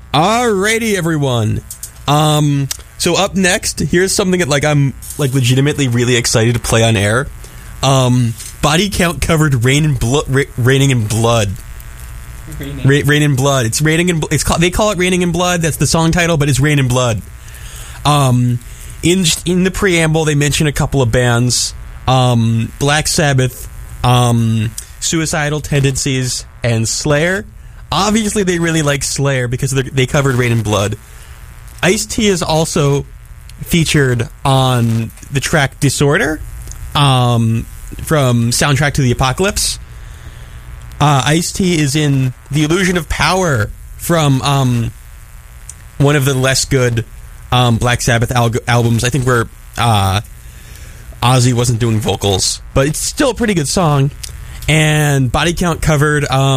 Alrighty, everyone. So up next, here's something that I'm legitimately really excited to play on air. Body Count covered "Raining in Blood." Rain in Blood. It's raining in. They call it "Raining in Blood." That's the song title, but it's "Rain in Blood." In the preamble, they mention a couple of bands: Black Sabbath, Suicidal Tendencies, and Slayer. Obviously, they really like Slayer because they covered "Rain in Blood." Ice-T is also featured on the track "Disorder" from Soundtrack to the Apocalypse. Ice-T is in "The Illusion of Power" from one of the less good Black Sabbath albums. I think where Ozzy wasn't doing vocals, but it's still a pretty good song. And Body Count covered